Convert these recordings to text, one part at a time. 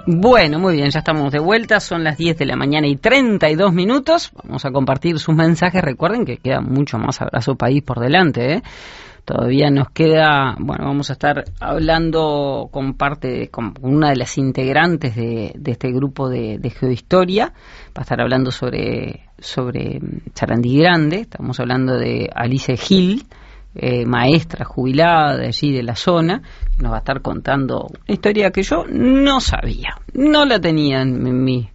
Bueno, muy bien, ya estamos de vuelta, son las 10 de la mañana y 32 minutos. Vamos a compartir sus mensajes. Recuerden que queda mucho más Abrazo País por delante, ¿eh? Todavía nos queda, bueno, vamos a estar hablando con una de las integrantes de este grupo de Geohistoria. Va a estar hablando sobre Sarandí Grande. Estamos hablando de Alice Gil, maestra jubilada de allí de la zona. Nos va a estar contando una historia que yo no sabía, no la tenía en mi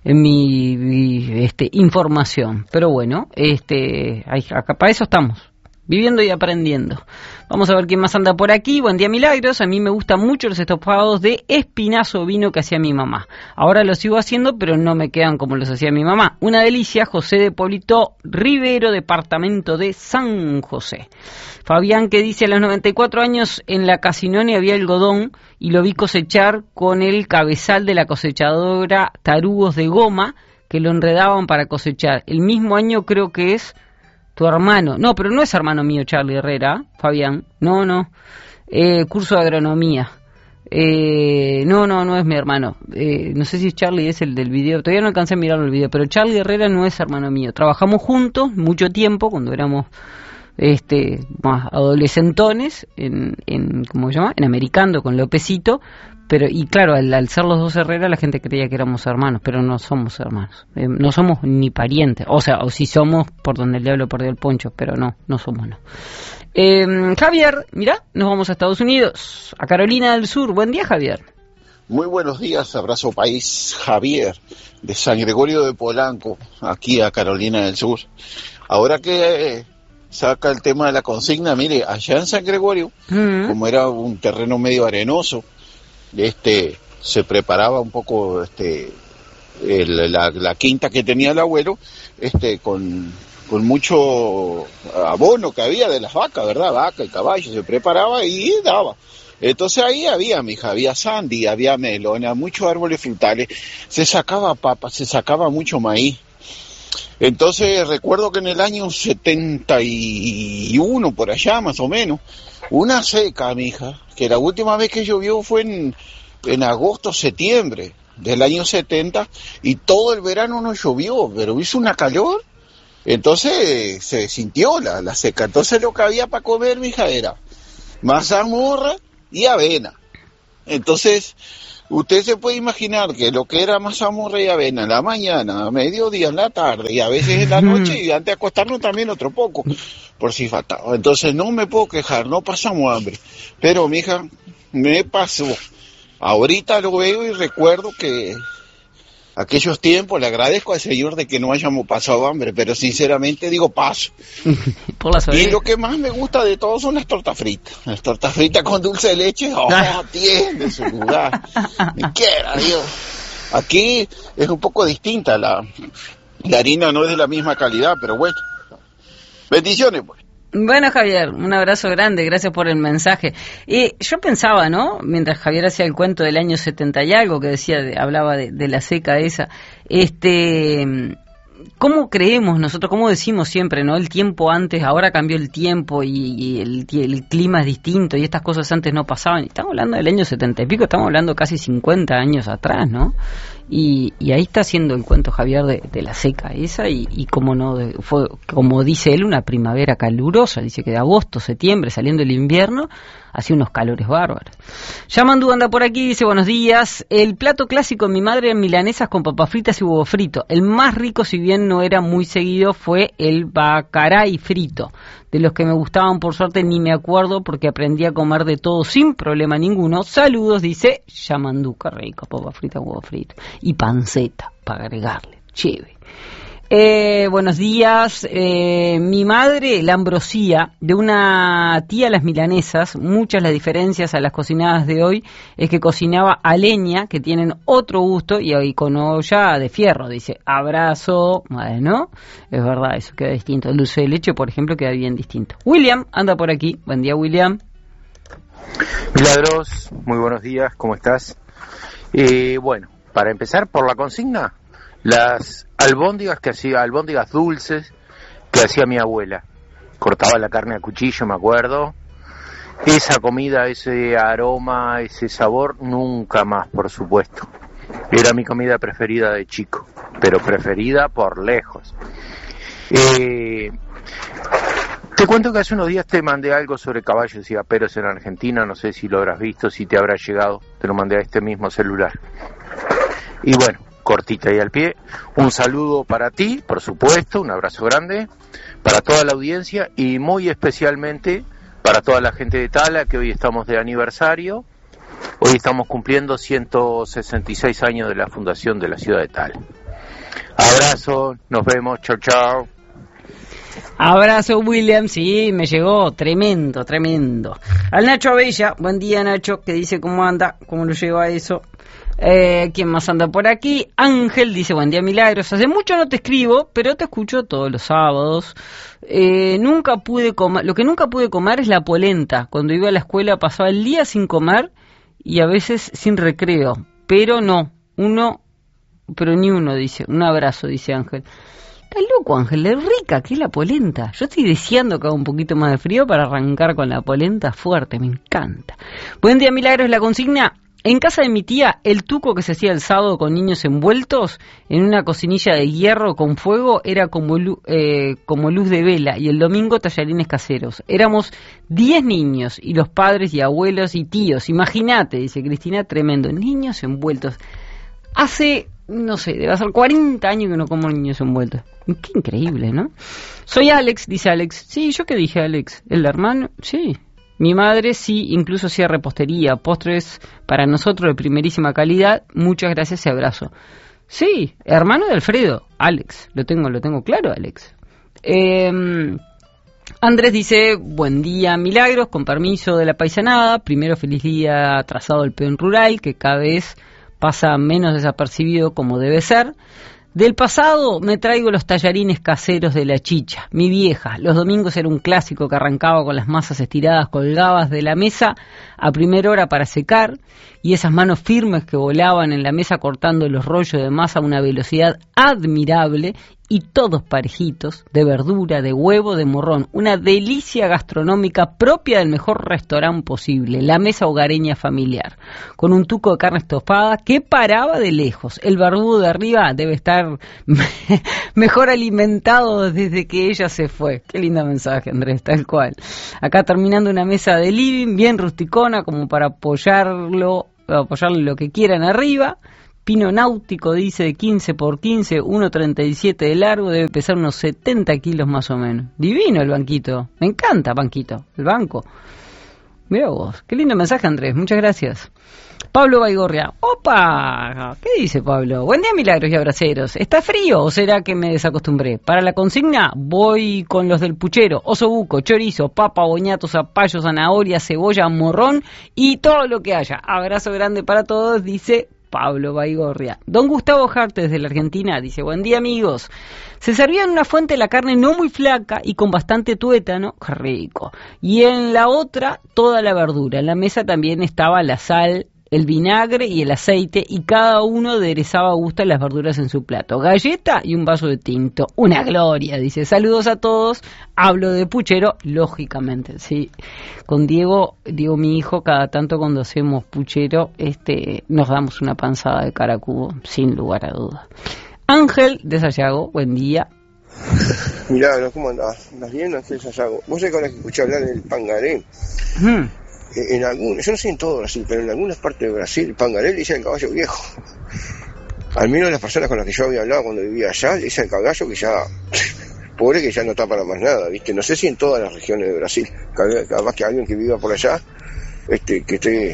información, pero bueno, acá para eso estamos, viviendo y aprendiendo. Vamos a ver quién más anda por aquí. Buen día, Milagros. A mí me gustan mucho los estofados de espinazo vino que hacía mi mamá. Ahora los sigo haciendo, pero no me quedan como los hacía mi mamá. Una delicia. José de Polito Rivero, departamento de San José. Fabián, que dice: a los 94 años en la Casinone había algodón y lo vi cosechar con el cabezal de la cosechadora Tarugos de Goma, que lo enredaban para cosechar. El mismo año creo que es tu hermano. No, pero no es hermano mío, Charlie Herrera, Fabián. No. Curso de agronomía. No es mi hermano. No sé si Charlie es el del video. Todavía no alcancé a mirar el video, pero Charlie Herrera no es hermano mío. Trabajamos juntos mucho tiempo cuando éramos más adolescentones en ¿cómo se llama? En Americando con Lópezito. Pero, y claro, al ser los dos Herrera, la gente creía que éramos hermanos, pero no somos hermanos. No somos ni parientes. O sea, o si somos, por donde el diablo perdió el poncho, pero no somos, no. Javier, mira, nos vamos a Estados Unidos, a Carolina del Sur. Buen día, Javier. Muy buenos días, Abrazo País, Javier, de San Gregorio de Polanco, aquí a Carolina del Sur. Ahora que saca el tema de la consigna, mire, allá en San Gregorio, como era un terreno medio arenoso, se preparaba un poco la quinta que tenía el abuelo, con mucho abono que había de las vacas, ¿verdad? Vaca y caballo, se preparaba y daba. Entonces ahí había sandy, había melona, muchos árboles frutales, se sacaba papa, se sacaba mucho maíz. Entonces recuerdo que en el año 71, por allá más o menos, una seca, mija, que la última vez que llovió fue en agosto, septiembre del año 70, y todo el verano no llovió, pero hizo una calor, entonces se sintió la seca. Entonces lo que había para comer, mija, era mazamorra y avena. Entonces, usted se puede imaginar que lo que era mazamorra y avena en la mañana, a mediodía, en la tarde, y a veces en la noche, y antes de acostarnos también otro poco, por si faltaba. Entonces no me puedo quejar, no pasamos hambre. Pero, mija, me pasó. Ahorita lo veo y recuerdo que aquellos tiempos, le agradezco al Señor de que no hayamos pasado hambre, pero sinceramente digo paso. Y lo que más me gusta de todo son las tortas fritas. Las tortas fritas con dulce de leche, tiene su lugar. Me quiera Dios. Aquí es un poco distinta, la harina no es de la misma calidad, pero bueno. Bendiciones, pues. Bueno, Javier, un abrazo grande, gracias por el mensaje. Yo pensaba, ¿no? Mientras Javier hacía el cuento del año 70 y algo, que hablaba de la seca esa, ¿cómo creemos nosotros, cómo decimos siempre, ¿no? El tiempo antes, ahora cambió el tiempo y el clima es distinto y estas cosas antes no pasaban. Estamos hablando del año 70 y pico, estamos hablando casi 50 años atrás, ¿no? Y ahí está haciendo el cuento Javier de la seca esa y como no fue, como dice él, una primavera calurosa. Dice que de agosto, septiembre, saliendo el invierno, hacía unos calores bárbaros. Yamandu anda por aquí, dice: buenos días. El plato clásico de mi madre en milanesas con papas fritas y huevo frito. El más rico, si bien no era muy seguido, fue el bacaray frito. De los que me gustaban, por suerte, ni me acuerdo porque aprendí a comer de todo sin problema ninguno. Saludos, dice Yamandu. Qué rico, papas fritas, huevo frito. Y panceta, para agregarle. Chévere. Buenos días. Mi madre, la ambrosía de una tía las milanesas, muchas las diferencias a las cocinadas de hoy es que cocinaba a leña, que tienen otro gusto, y hoy con olla de fierro. Dice: abrazo. Bueno, es verdad, eso queda distinto. El dulce de leche, por ejemplo, queda bien distinto. William anda por aquí. Buen día, William. Milagros, muy buenos días, ¿cómo estás? Bueno, para empezar por la consigna, las albóndigas dulces que hacía mi abuela. Cortaba la carne a cuchillo, me acuerdo. Esa comida, ese aroma, ese sabor, nunca más, por supuesto. Era mi comida preferida de chico, pero preferida por lejos. Te cuento que hace unos días te mandé algo sobre caballos y aperos en Argentina, no sé si lo habrás visto, si te habrá llegado, te lo mandé a este mismo celular. Y bueno, cortita y al pie, un saludo para ti, por supuesto, un abrazo grande, para toda la audiencia y muy especialmente para toda la gente de Tala, que hoy estamos de aniversario. Hoy estamos cumpliendo 166 años de la fundación de la ciudad de Tala. Abrazo, nos vemos, chao, chao. Abrazo, William, sí, me llegó, tremendo. Al Nacho Abella, buen día, Nacho, que dice cómo anda, cómo lo lleva eso. ¿Quién más anda por aquí? Ángel dice, buen día, Milagros, hace mucho no te escribo, pero te escucho todos los sábados. Nunca pude comer, lo que nunca pude comer es la polenta. Cuando iba a la escuela pasaba el día sin comer y a veces sin recreo, pero ni uno, dice, un abrazo, dice Ángel. Está loco, Ángel, es rica, ¿qué es la polenta? Yo estoy deseando que haga un poquito más de frío para arrancar con la polenta fuerte, me encanta. Buen día, Milagros, la consigna. En casa de mi tía, el tuco que se hacía el sábado con niños envueltos en una cocinilla de hierro con fuego era como luz de vela, y el domingo tallarines caseros. Éramos 10 niños, y los padres y abuelos y tíos. Imagínate, dice Cristina, tremendo. Niños envueltos. Hace, no sé, debe ser 40 años que no como niños envueltos. Qué increíble, ¿no? Soy Alex, dice Alex. Sí, ¿yo qué dije, Alex? ¿El hermano? Sí. Mi madre sí, incluso hacía repostería, postres para nosotros de primerísima calidad. Muchas gracias y abrazo. Sí, hermano de Alfredo, Alex. Lo tengo claro, Alex. Andrés dice, buen día, Milagros, con permiso de la paisanada. Primero, feliz día atrasado del peón rural, que cada vez pasa menos desapercibido como debe ser. Del pasado me traigo los tallarines caseros de la chicha, mi vieja. Los domingos era un clásico que arrancaba con las masas estiradas colgadas de la mesa a primera hora para secar, y esas manos firmes que volaban en la mesa cortando los rollos de masa a una velocidad admirable, y todos parejitos, de verdura, de huevo, de morrón. Una delicia gastronómica propia del mejor restaurante posible, la mesa hogareña familiar, con un tuco de carne estofada que paraba de lejos. El barbudo de arriba debe estar mejor alimentado desde que ella se fue. Qué lindo mensaje, Andrés, tal cual. Acá terminando una mesa de living bien rusticona, como para apoyarle lo que quieran arriba. Pino náutico, dice, de 15 por 15, 1,37 de largo, debe pesar unos 70 kilos más o menos. Divino el banquito, me encanta, banquito, el banco. Mira vos, qué lindo mensaje, Andrés, muchas gracias. Pablo Baigorria, ¡opa! ¿Qué dice Pablo? Buen día, Milagros y abraceros. ¿Está frío o será que me desacostumbré? Para la consigna voy con los del puchero: osobuco, chorizo, papa, boñato, zapallo, zanahoria, cebolla, morrón y todo lo que haya. Abrazo grande para todos, dice Pablo Baigorria. Don Gustavo Jarte desde la Argentina dice, buen día, amigos. Se servía en una fuente la carne no muy flaca y con bastante tuétano, qué rico, y en la otra toda la verdura. En la mesa también estaba la sal, el vinagre y el aceite, y cada uno aderezaba a gusto las verduras en su plato. Galleta y un vaso de tinto. Una gloria, dice. Saludos a todos. Hablo de puchero, lógicamente, sí. Con Diego, mi hijo, cada tanto cuando hacemos puchero, nos damos una panzada de caracubo, sin lugar a dudas. Ángel de Sayago, buen día. Mirá, ¿cómo andás? ¿Andás bien, Ángel Sayago? Vos sabés que ahora que escuché hablar del pangaré. Yo no sé en todo Brasil, pero en algunas partes de Brasil, el pangaré le dicen el caballo viejo. Al menos las personas con las que yo había hablado cuando vivía allá, le dicen el caballo que ya, pobre, que ya no está para más nada, ¿viste? No sé si en todas las regiones de Brasil, capaz que alguien que viva por allá, que esté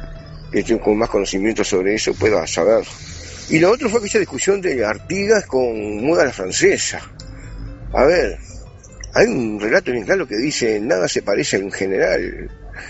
con más conocimiento sobre eso pueda saber. Y lo otro fue aquella discusión de Artigas con moda a la francesa. A ver, hay un relato bien claro que dice, nada se parece a un general.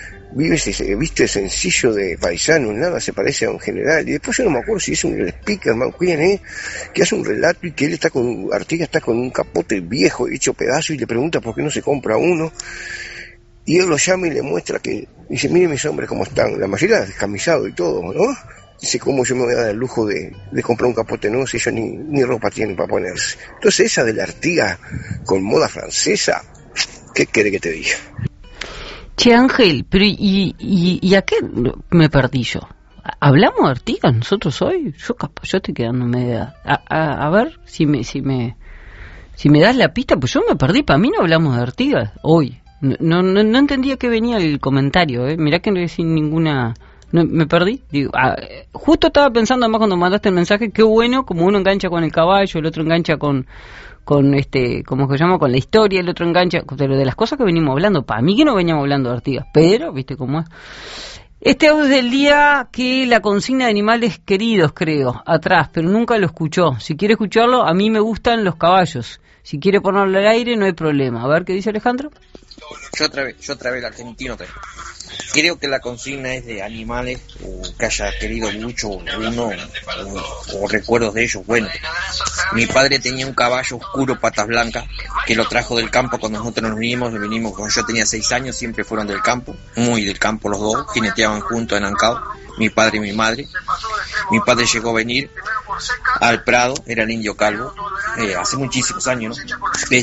Viste sencillo de paisano, nada se parece a un general. Y después yo no me acuerdo si es un speaker, quién que hace un relato y que él Artigas está con un capote viejo hecho pedazo y le pregunta por qué no se compra uno. Y él lo llama y le muestra que, dice, mire mis hombres cómo están, la mayoría descamisado y todo, ¿no? Dice, ¿cómo yo me voy a dar el lujo de comprar un capote nuevo si ellos ni ropa tienen para ponerse? Entonces esa de la Artigas con moda francesa, ¿qué quiere que te diga? Che, Ángel, pero ¿y a qué me perdí yo? ¿Hablamos de Artigas nosotros hoy? Yo estoy quedando media... A ver si me das la pista, pues yo me perdí. Para mí no hablamos de Artigas hoy. No entendía que venía el comentario, Mirá que sin ninguna... No, me perdí. Digo, justo estaba pensando, además, cuando mandaste el mensaje, qué bueno, como uno engancha con el caballo, el otro engancha con ¿cómo se llama? Con la historia, el otro engancha, pero de las cosas que venimos hablando. Para mí que no veníamos hablando de Artigas, pero, ¿viste cómo es? Este audio es del día que la consigna de animales queridos, creo, atrás, pero nunca lo escuchó. Si quiere escucharlo, a mí me gustan los caballos. Si quiere ponerlo al aire, no hay problema. A ver, ¿qué dice Alejandro? Yo otra vez, el argentino otra vez. Creo que la consigna es de animales o que haya querido mucho uno o recuerdos de ellos. Bueno, mi padre tenía un caballo oscuro, patas blancas, que lo trajo del campo cuando nosotros nos vinimos cuando yo tenía 6 años, siempre fueron del campo, muy del campo los dos, jineteaban juntos en Ancao, mi padre y mi madre. Mi padre llegó a venir al Prado, era el Indio Calvo, hace muchísimos años, ¿no?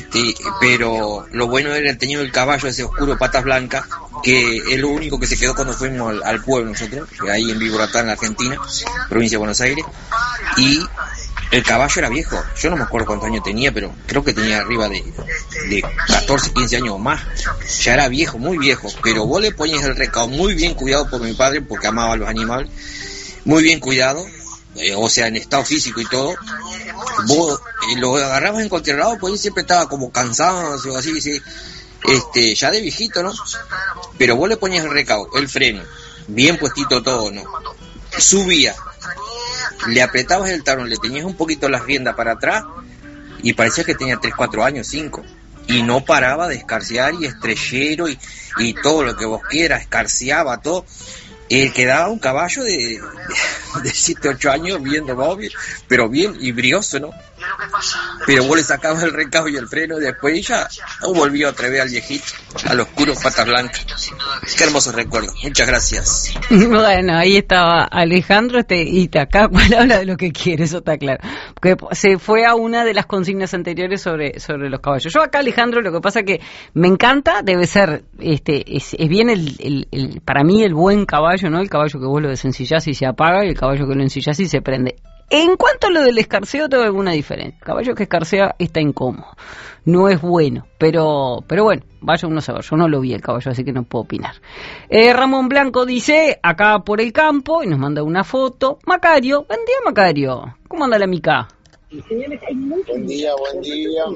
Pero lo bueno era el teñido del caballo, ese oscuro, patas blancas, que es lo único que se quedó cuando fuimos al pueblo nosotros, ahí en Viboratá, en la Argentina, provincia de Buenos Aires, y el caballo era viejo. Yo no me acuerdo cuántos años tenía, pero creo que tenía arriba de 14, 15 años o más. Ya era viejo, muy viejo, pero vos le ponías el recado muy bien cuidado por mi padre, porque amaba a los animales, muy bien cuidado, o sea, en estado físico y todo. Vos lo agarrabas en cualquier lado, pues él siempre estaba como cansado, o así, sí. Ya de viejito, ¿no? Pero vos le ponías el recado, el freno, bien puestito todo, ¿no? Subía, le apretabas el talón, le tenías un poquito las riendas para atrás y parecía que tenía 3, 4 años, 5. Y no paraba de escarcear y estrellero y todo lo que vos quieras, escarceaba todo. Quedaba un caballo de 7, 8 años viendo móvil, pero bien y brioso, ¿no? Pero vos le sacabas el recado y el freno y después ya volvió otra vez al viejito, al oscuro, patas blancas. Qué hermosos recuerdos. Muchas gracias. Bueno, ahí estaba Alejandro, y acá cual habla de lo que quiere, eso está claro. Porque se fue a una de las consignas anteriores sobre los caballos. Yo acá, Alejandro, lo que pasa que me encanta, debe ser, es bien para mí el buen caballo, ¿no? El caballo que vos lo desencillás y se apaga, y el caballo que lo ensillás y se prende. En cuanto a lo del escarceo, tengo alguna diferencia. El caballo que escarcea está incómodo, no es bueno, pero bueno, vaya uno a saber. Yo no lo vi el caballo, así que no puedo opinar. Ramón Blanco dice, acá por el campo, y nos manda una foto. Macario, buen día, Macario. ¿Cómo anda la mica? Buen día.